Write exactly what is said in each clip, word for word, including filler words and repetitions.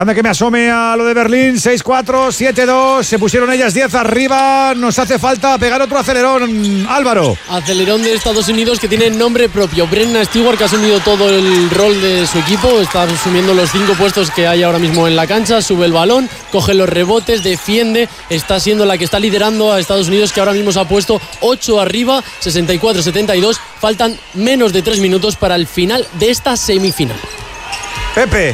Anda que me asome a lo de Berlín. Seis cuatro, siete dos. Se pusieron ellas diez arriba. Nos hace falta pegar otro acelerón, Álvaro. Acelerón de Estados Unidos que tiene nombre propio. Brenna Stewart, que ha asumido todo el rol de su equipo. Está asumiendo los cinco puestos que hay ahora mismo en la cancha. Sube el balón, coge los rebotes, defiende. Está siendo la que está liderando a Estados Unidos, que ahora mismo se ha puesto ocho arriba, sesenta y cuatro setenta y dos. Faltan menos de tres minutos para el final de esta semifinal. Pepe,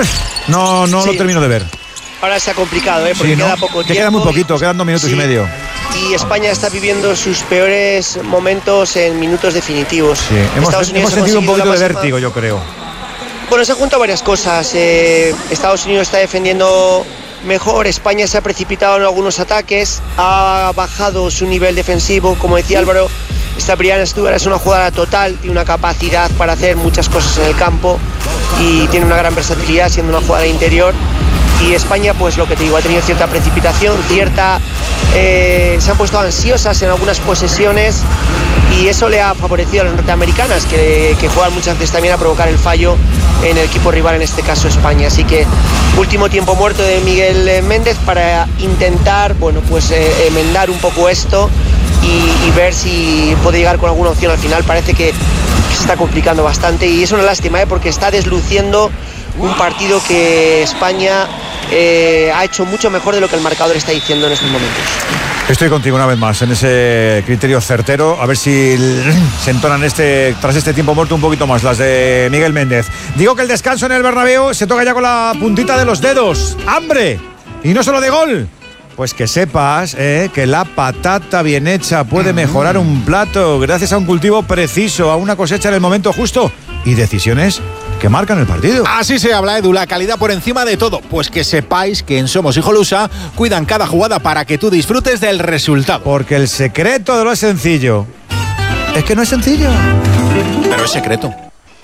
no, no sí. Lo termino de ver. Ahora se ha complicado, ¿eh? Porque sí, ¿no? Queda poco tiempo. Te queda muy poquito, quedan dos minutos sí. y medio. Y España está viviendo sus peores momentos en minutos definitivos. Sí. Hemos, hemos sentido un poquito de vértigo, yo creo. Bueno, se han juntado varias cosas. Eh, Estados Unidos está defendiendo mejor, España se ha precipitado en algunos ataques, ha bajado su nivel defensivo, como decía Álvaro. Esta Brianna Stewart es una jugadora total, tiene una capacidad para hacer muchas cosas en el campo y tiene una gran versatilidad siendo una jugadora interior. Y España, pues lo que te digo, ha tenido cierta precipitación, cierta eh, se han puesto ansiosas en algunas posesiones y eso le ha favorecido a las norteamericanas, que, que juegan muchas veces también a provocar el fallo en el equipo rival, en este caso España. Así que último tiempo muerto de Miguel Méndez para intentar, bueno, pues eh, enmendar un poco esto y, y ver si puede llegar con alguna opción al final. Parece que, que se está complicando bastante y es una lástima, ¿eh? Porque está desluciendo un partido que España eh, ha hecho mucho mejor de lo que el marcador está diciendo en estos momentos. Estoy contigo una vez más en ese criterio certero, a ver si se entonan este, tras este tiempo muerto un poquito más las de Miguel Méndez. Digo que el descanso en el Bernabéu se toca ya con la puntita de los dedos. ¡Hambre! Y no solo de gol. Pues que sepas eh, que la patata bien hecha puede mejorar un plato gracias a un cultivo preciso, a una cosecha en el momento justo y decisiones que marcan el partido. Así se habla, Edu, la calidad por encima de todo. Pues que sepáis que en Somos Hijolusa cuidan cada jugada para que tú disfrutes del resultado. Porque el secreto de lo sencillo es que no es sencillo, pero es secreto.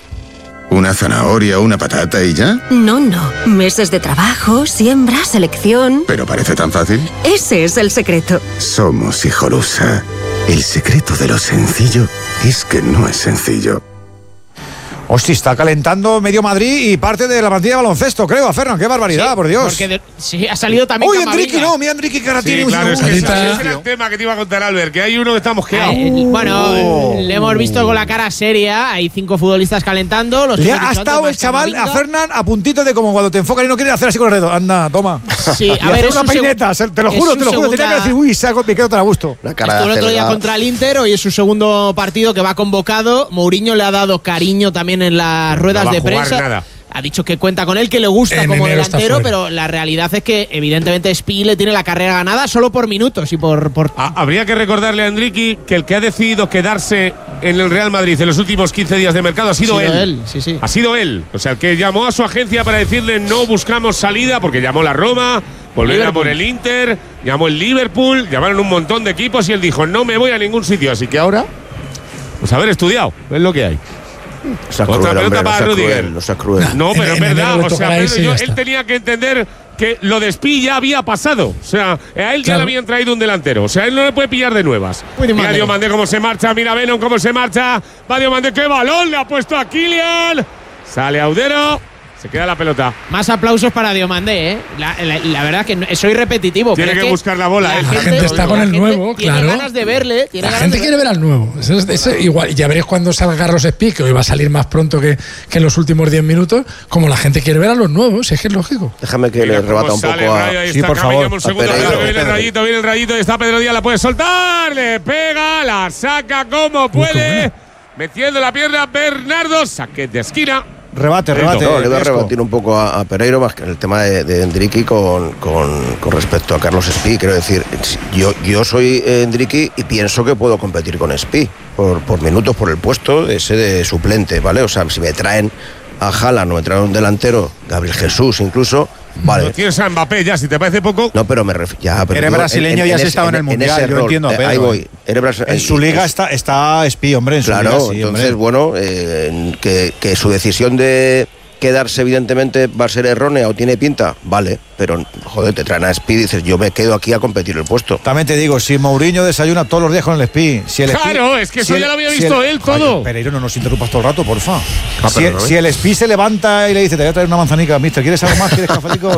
¿Una zanahoria, una patata y ya? No, no. Meses de trabajo, siembra, selección. ¿Pero parece tan fácil? Ese es el secreto. Somos Hijolusa. El secreto de lo sencillo es que no es sencillo. Hostia, está calentando medio Madrid y parte de la plantilla de baloncesto, creo, a Fernan. ¡Qué barbaridad, sí, por Dios! Porque de, sí, ha salido también ¡Uy, Enrique, no! Mira, Enrique, que ahora sí, tiene claro, un... es que ese era el tema que te iba a contar, Albert, que hay uno que está mosqueado. Eh, bueno, oh. le hemos visto con la cara seria. Hay cinco futbolistas calentando. Los Le ha estado el chaval a Fernan a puntito de como cuando te enfocan y no quieres hacer así con el dedo. Anda, toma. Sí, a y ver, es una peineta, seg- te lo juro, te lo juro. Segunda... Tenía que decir, uy, saco, me quedo tan a gusto. La cara Estuvo el otro día contra el Inter, hoy es su segundo partido que va convocado. Mourinho le ha dado cariño también en las ruedas no de prensa. Nada. Ha dicho que cuenta con él, que le gusta en como delantero, pero la realidad es que evidentemente Spi le tiene la carrera ganada solo por minutos y por... por... Ah, habría que recordarle a Enrique que el que ha decidido quedarse en el Real Madrid en los últimos quince días de mercado ha sido, ha sido él. él sí, sí. Ha sido él. O sea, el que llamó a su agencia para decirle no buscamos salida, porque llamó la Roma, volvió a por el Inter, llamó el Liverpool, llamaron un montón de equipos y él dijo no me voy a ningún sitio. Así que ahora, pues haber estudiado, es lo que hay. O sea, Otra cruel, pelota hombre, para no Rudiger. Cruel, no sea cruel. No, pero es verdad. O sea, Pedro, yo, él está. tenía que entender que lo de Spi ya había pasado. O sea, a él ya claro. le habían traído un delantero. O sea, él no le puede pillar de nuevas. Mira Diomandé cómo se marcha. Mira Venom cómo se marcha. Va Diomandé, qué balón le ha puesto a Kylian. Sale Audero. Se queda la pelota. Más aplausos para Diomandé, ¿eh? La, la, la verdad que soy repetitivo. Tiene pero que, que buscar la bola. La, ¿eh? gente, la gente está con el nuevo, tiene claro. ganas de verle. Tiene la gente de quiere ver al nuevo. Eso es, eso es igual. Ya veréis cuando salga Carlos Spi, que hoy va a salir más pronto que, que en los últimos diez minutos, como la gente quiere ver a los nuevos. Es que es lógico. Déjame que Mira le rebata un poco a... Sí, por favor. Un segundo, Pereiro, viene el rayito, viene el rayito. Y está Pedro Díaz, la puede soltar. Le pega, la saca como puede. Metiendo la pierna Bernardo. Saque de esquina. Rebate, rebate. No, le voy a rebatir un poco a, a Pereiro más que en el tema de, de Endriqui con, con, con respecto a Carlos Spi. Quiero decir, yo, yo soy Endriqui y pienso que puedo competir con Spi por, por minutos, por el puesto ese de suplente, ¿vale? O sea, si me traen a Haaland o me traen un delantero, Gabriel Jesús incluso, vale. Lo tienes a Mbappé ya, si te parece poco. No, pero me refiero. Ya, pero eres brasileño y has estado en el Mundial, yo entiendo a Pedro. Ahí voy. Eres en su liga está, está Spi, hombre. En claro, su liga, sí, entonces, hombre. bueno, eh, que, que su decisión de quedarse evidentemente va a ser errónea o tiene pinta, vale, pero joder, te traen a Spi y dices, yo me quedo aquí a competir el puesto. También te digo, si Mourinho desayuna todos los días con el Spi, si el claro, Spi, es que si eso el, ya lo había si visto el, él todo. Ay, Pereiro, no nos interrumpas todo el rato, porfa. Ah, si, perdón, si el Spi se levanta y le dice, te voy a traer una manzanica, mister, ¿quieres algo más? ¿Quieres cafetico?